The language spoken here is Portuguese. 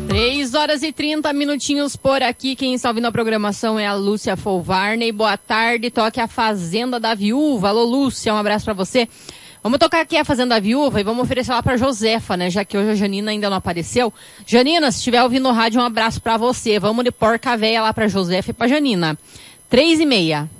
3h30 por aqui. Quem está ouvindo a programação é a Lúcia Folvarney. Boa tarde, toque a Fazenda da Viúva. Alô, Lúcia, um abraço pra você. Vamos tocar aqui a Fazenda da Viúva e vamos oferecer lá pra Josefa, né? Já que hoje a Janina ainda não apareceu. Janina, se estiver ouvindo o rádio, um abraço pra você. Vamos de porca véia lá pra Josefa e pra Janina. 3h30.